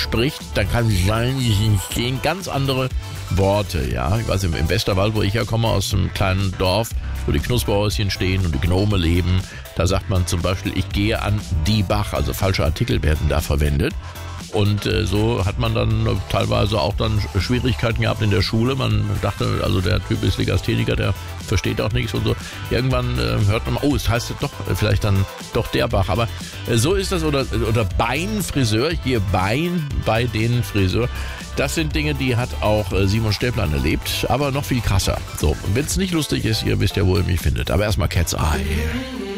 spricht, dann kann es sein, es gehen ganz andere Worte, ja. Ich weiß, im Westerwald, wo ich herkomme, aus einem kleinen Dorf, wo die Knusperhäuschen stehen und die Gnome leben, da sagt man zum Beispiel, ich gehe an die Bach, also falsche Artikel werden da verwendet. Und so hat man dann teilweise auch dann Schwierigkeiten gehabt in der Schule. Man dachte, also der Typ ist Legastheniker, der versteht auch nichts und so. Irgendwann hört man, oh, es heißt doch vielleicht dann doch der Bach. Aber so ist das. Oder Beinfriseur, ich gehe Bein bei den Friseur. Das sind Dinge, die hat auch Simon Stäblein erlebt, aber noch viel krasser. So, und wenn es nicht lustig ist, ihr wisst ja, wo ihr mich findet. Aber erstmal Cat's Eye.